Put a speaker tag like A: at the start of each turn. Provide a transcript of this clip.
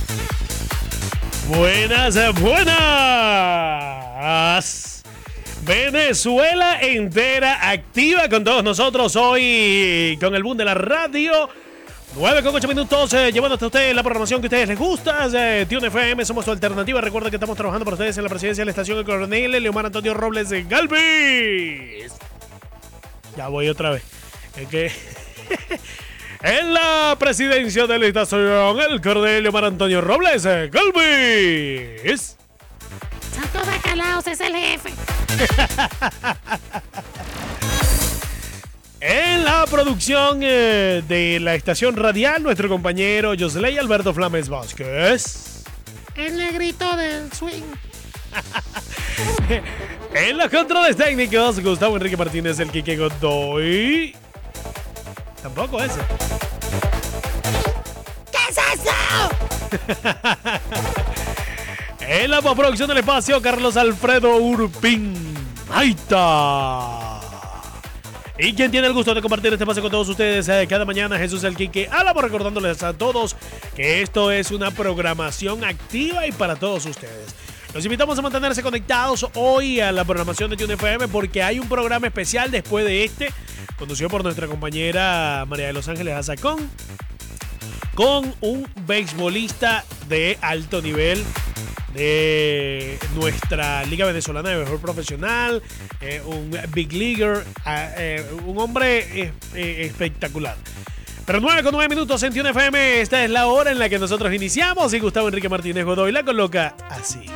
A: Buenas. Venezuela entera activa con todos nosotros hoy con el boom de la radio. 9:08 llevando hasta ustedes la programación que a ustedes les gusta. Tune FM, somos su alternativa. Recuerden que estamos trabajando para ustedes en la presidencia de la estación del coronel Leomar Antonio Robles de Galvez. Ya voy otra vez. Es que en la presidencia de la estación, el coronel Leomar Antonio Robles de Galvez.
B: Santo Bacalaos es el jefe.
A: En la producción de la estación radial, nuestro compañero Josley Alberto Flames Vázquez.
B: El negrito del swing.
A: En los controles técnicos, Gustavo Enrique Martínez, el Quique Godoy. Tampoco ese.
B: ¿Qué es eso?
A: En la postproducción del espacio, Carlos Alfredo Urpín. Ahí está. Y quien tiene el gusto de compartir este espacio con todos ustedes cada mañana, Jesús el Quique Álamo, recordándoles a todos que esto es una programación activa y para todos ustedes. Los invitamos a mantenerse conectados hoy a la programación de Tune FM porque hay un programa especial después de este, conducido por nuestra compañera María de los Ángeles Azacón, con un beisbolista de alto nivel de nuestra Liga Venezolana de Béisbol Profesional, un big leaguer, un hombre espectacular. Pero 9:09 en Tune FM, esta es la hora en la que nosotros iniciamos y Gustavo Enrique Martínez Godoy la coloca así.